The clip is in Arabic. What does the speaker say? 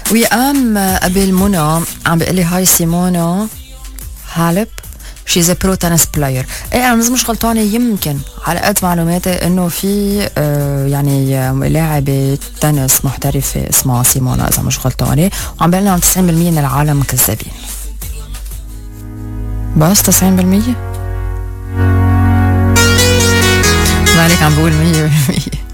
وقام قبل منى عم بيقول لي هاي سيمونا هالب شيز برو تنس بلاير. ايه انا مش غلطانه، يمكن على قد معلوماتي انه في يعني لاعبه تنس محترفه اسمها سيمونا اذا مش غلطانه، وعم بيقول لنا 90% من العالم كذابين. بس 90%؟ مالك عم بقول 100%.